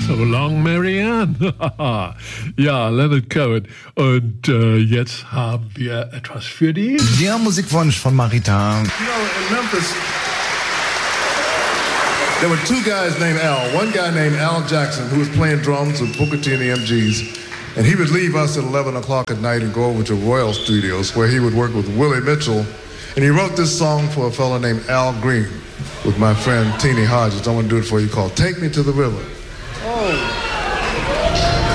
So long, Marianne. Ja, Leonard Cohen. Und jetzt haben wir etwas für die... Der Musikwunsch von Marita. You know, in Memphis, there were two guys named Al. One guy named Al Jackson, who was playing drums with Booker T and the MGs. And he would leave us at 11 o'clock at night and go over to Royal Studios, where he would work with Willie Mitchell. And he wrote this song for a fellow named Al Green with my friend Teenie Hodges. I want to do it for you, called Take Me to the River. Oh.